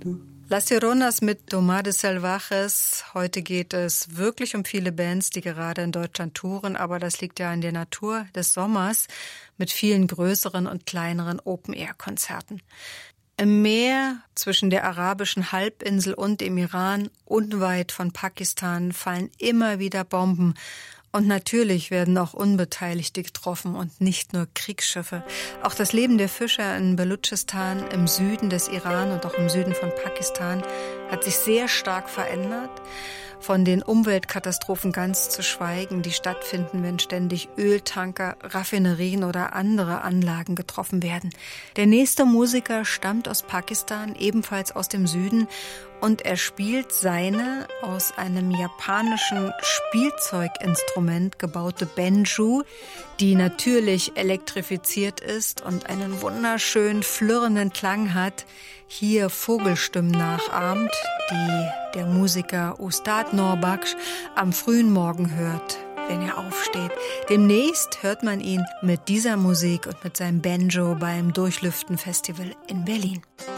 Las Sironas mit Tomades Salvajes. Heute geht es wirklich um viele Bands, die gerade in Deutschland touren, aber das liegt ja in der Natur des Sommers mit vielen größeren und kleineren Open-Air-Konzerten. Im Meer zwischen der arabischen Halbinsel und dem Iran, unweit von Pakistan, fallen immer wieder Bomben. Und natürlich werden auch Unbeteiligte getroffen und nicht nur Kriegsschiffe. Auch das Leben der Fischer in Baluchistan, im Süden des Iran und auch im Süden von Pakistan hat sich sehr stark verändert. Von den Umweltkatastrophen ganz zu schweigen, die stattfinden, wenn ständig Öltanker, Raffinerien oder andere Anlagen getroffen werden. Der nächste Musiker stammt aus Pakistan, ebenfalls aus dem Süden, und er spielt seine aus einem japanischen Spielzeuginstrument gebaute Banjo, die natürlich elektrifiziert ist und einen wunderschönen, flirrenden Klang hat, hier Vogelstimmen nachahmt, die der Musiker Ustad Norbaksh am frühen Morgen hört, wenn er aufsteht. Demnächst hört man ihn mit dieser Musik und mit seinem Banjo beim Durchlüften Festival in Berlin.